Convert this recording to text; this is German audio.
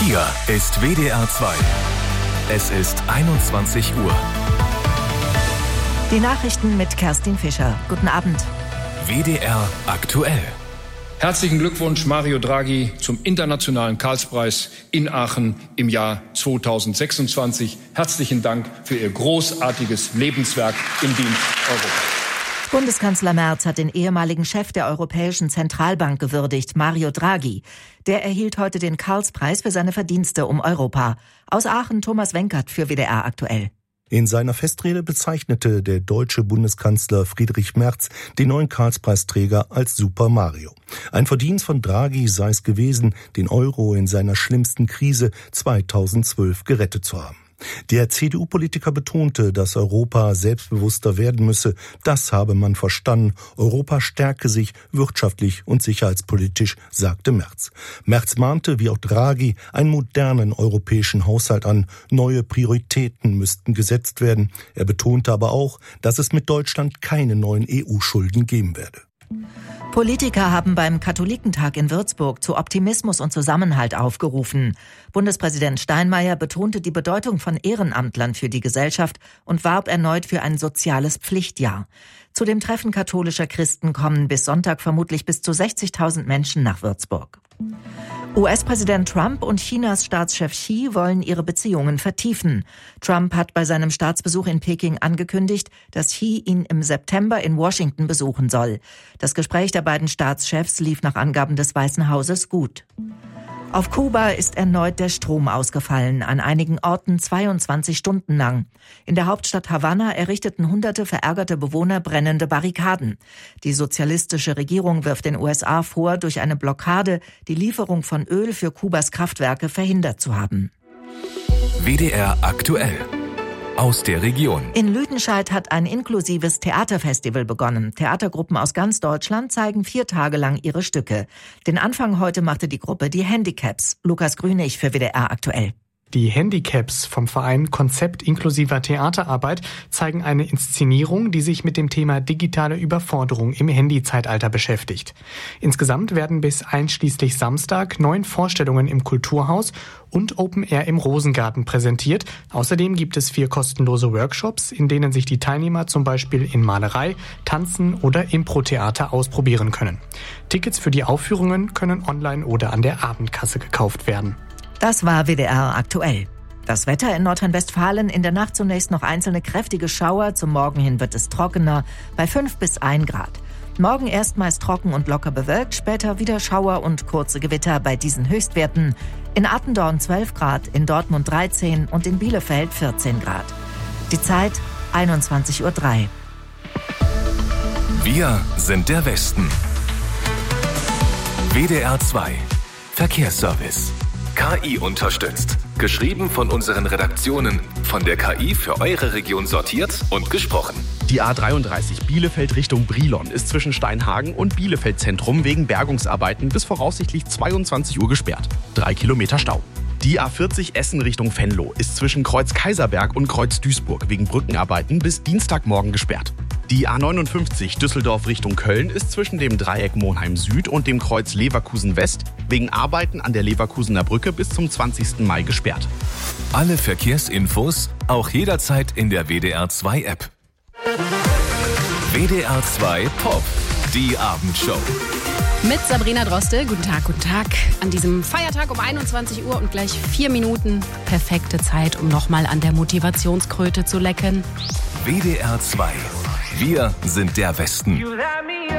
Hier ist WDR 2. Es ist 21 Uhr. Die Nachrichten mit Kerstin Fischer. Guten Abend. WDR aktuell. Herzlichen Glückwunsch, Mario Draghi, zum Internationalen Karlspreis in Aachen im Jahr 2026. Herzlichen Dank für Ihr großartiges Lebenswerk im Dienst Europas. Bundeskanzler Merz hat den ehemaligen Chef der Europäischen Zentralbank gewürdigt, Mario Draghi. Der erhielt heute den Karlspreis für seine Verdienste um Europa. Aus Aachen Thomas Wenkert für WDR aktuell. In seiner Festrede bezeichnete der deutsche Bundeskanzler Friedrich Merz den neuen Karlspreisträger als Super Mario. Ein Verdienst von Draghi sei es gewesen, den Euro in seiner schlimmsten Krise 2012 gerettet zu haben. Der CDU-Politiker betonte, dass Europa selbstbewusster werden müsse. Das habe man verstanden. Europa stärke sich wirtschaftlich und sicherheitspolitisch, sagte Merz. Merz mahnte, wie auch Draghi, einen modernen europäischen Haushalt an. Neue Prioritäten müssten gesetzt werden. Er betonte aber auch, dass es mit Deutschland keine neuen EU-Schulden geben werde. Politiker haben beim Katholikentag in Würzburg zu Optimismus und Zusammenhalt aufgerufen. Bundespräsident Steinmeier betonte die Bedeutung von Ehrenamtlern für die Gesellschaft und warb erneut für ein soziales Pflichtjahr. Zu dem Treffen katholischer Christen kommen bis Sonntag vermutlich bis zu 60.000 Menschen nach Würzburg. US-Präsident Trump und Chinas Staatschef Xi wollen ihre Beziehungen vertiefen. Trump hat bei seinem Staatsbesuch in Peking angekündigt, dass Xi ihn im September in Washington besuchen soll. Das Gespräch der beiden Staatschefs lief nach Angaben des Weißen Hauses gut. Auf Kuba ist erneut der Strom ausgefallen, an einigen Orten 22 Stunden lang. In der Hauptstadt Havanna errichteten hunderte verärgerte Bewohner brennende Barrikaden. Die sozialistische Regierung wirft den USA vor, durch eine Blockade die Lieferung von Öl für Kubas Kraftwerke verhindert zu haben. WDR aktuell. Aus der Region. In Lüdenscheid hat ein inklusives Theaterfestival begonnen. Theatergruppen aus ganz Deutschland zeigen 4 Tage lang ihre Stücke. Den Anfang heute machte die Gruppe Die Handicaps. Lukas Grünig für WDR aktuell. Die Handicaps vom Verein Konzept inklusiver Theaterarbeit zeigen eine Inszenierung, die sich mit dem Thema digitale Überforderung im Handyzeitalter beschäftigt. Insgesamt werden bis einschließlich Samstag 9 Vorstellungen im Kulturhaus und Open Air im Rosengarten präsentiert. Außerdem gibt es 4 kostenlose Workshops, in denen sich die Teilnehmer zum Beispiel in Malerei, Tanzen oder Impro-Theater ausprobieren können. Tickets für die Aufführungen können online oder an der Abendkasse gekauft werden. Das war WDR aktuell. Das Wetter in Nordrhein-Westfalen: in der Nacht zunächst noch einzelne kräftige Schauer. Zum Morgen hin wird es trockener bei 5 bis 1 Grad. Morgen erstmals trocken und locker bewölkt, später wieder Schauer und kurze Gewitter bei diesen Höchstwerten. In Attendorn 12 Grad, in Dortmund 13 und in Bielefeld 14 Grad. Die Zeit 21:03 Uhr. Wir sind der Westen. WDR 2 Verkehrsservice. KI unterstützt. Geschrieben von unseren Redaktionen. Von der KI für eure Region sortiert und gesprochen. Die A33 Bielefeld Richtung Brilon ist zwischen Steinhagen und Bielefeld Zentrum wegen Bergungsarbeiten bis voraussichtlich 22 Uhr gesperrt. 3 Kilometer Stau. Die A40 Essen Richtung Venlo ist zwischen Kreuz Kaiserberg und Kreuz Duisburg wegen Brückenarbeiten bis Dienstagmorgen gesperrt. Die A59 Düsseldorf Richtung Köln ist zwischen dem Dreieck Monheim Süd und dem Kreuz Leverkusen West wegen Arbeiten an der Leverkusener Brücke bis zum 20. Mai gesperrt. Alle Verkehrsinfos auch jederzeit in der WDR 2 App. WDR 2 Pop, die Abendshow. Mit Sabrina Droste. Guten Tag, guten Tag. An diesem Feiertag um 21 Uhr und gleich 4 Minuten. Perfekte Zeit, um nochmal an der Motivationskröte zu lecken. WDR 2. Wir sind der Westen.